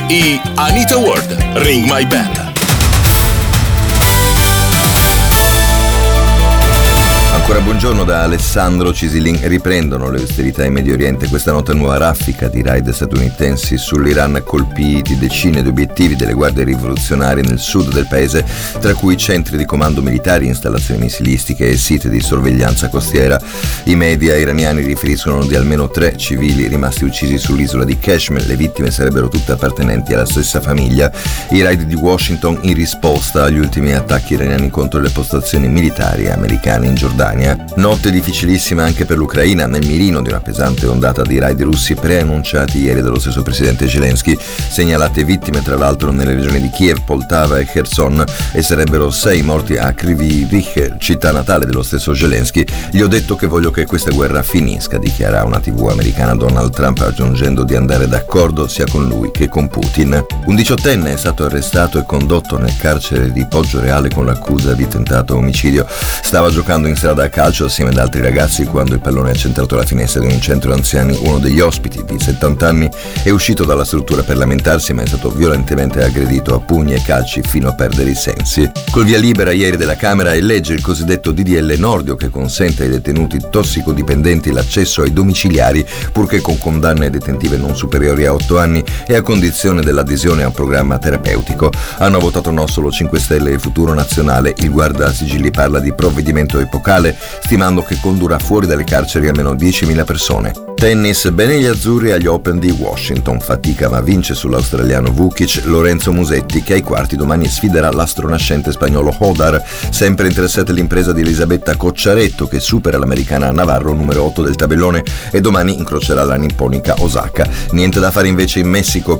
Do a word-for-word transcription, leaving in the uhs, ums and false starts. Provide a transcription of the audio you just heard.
i Anita Ward, Ring My Bell. Ancora buongiorno da Alessandro Cisilin. Riprendono le ostilità in Medio Oriente. Questa notte nuova raffica di raid statunitensi sull'Iran, colpiti decine di obiettivi delle guardie rivoluzionarie nel sud del paese, tra cui centri di comando militari, installazioni missilistiche e siti di sorveglianza costiera. I media iraniani riferiscono di almeno tre civili rimasti uccisi sull'isola di Kashmir. Le vittime sarebbero tutte appartenenti alla stessa famiglia. I raid di Washington in risposta agli ultimi attacchi iraniani contro le postazioni militari americane in Giordania. Notte difficilissima anche per l'Ucraina, nel mirino di una pesante ondata di raid russi preannunciati ieri dallo stesso presidente Zelensky. Segnalate vittime tra l'altro nelle regioni di Kiev, Poltava e Kherson, e sarebbero sei morti a Kryvyi Rih, città natale dello stesso Zelensky. Gli ho detto che voglio che questa guerra finisca, dichiara una tivù americana Donald Trump, aggiungendo di andare d'accordo sia con lui che con Putin. Un diciottenne è stato arrestato e condotto nel carcere di Poggioreale con l'accusa di tentato omicidio. Stava giocando in strada a calcio assieme ad altri ragazzi quando il pallone ha centrato la finestra di un centro anziani. Uno degli ospiti, di settanta anni, è uscito dalla struttura per lamentarsi, ma è stato violentemente aggredito a pugni e calci fino a perdere i sensi. Col via libera ieri della Camera è legge il cosiddetto D D L Nordio, che consente ai detenuti tossicodipendenti l'accesso ai domiciliari, purché con condanne detentive non superiori a otto anni e a condizione dell'adesione a un programma terapeutico. Hanno votato no solo cinque Stelle e Futuro Nazionale. Il guardasigilli parla di provvedimento epocale, stimando che condurrà fuori dalle carceri almeno diecimila persone. Tennis, bene gli azzurri agli Open di Washington. Fatica ma vince sull'australiano Vukic Lorenzo Musetti, che ai quarti domani sfiderà l'astronascente spagnolo Hodar. Sempre in tre set l'impresa di Elisabetta Cocciaretto, che supera l'americana Navarro, numero otto del tabellone, e domani incrocerà la nipponica Osaka. Niente da fare invece in Messico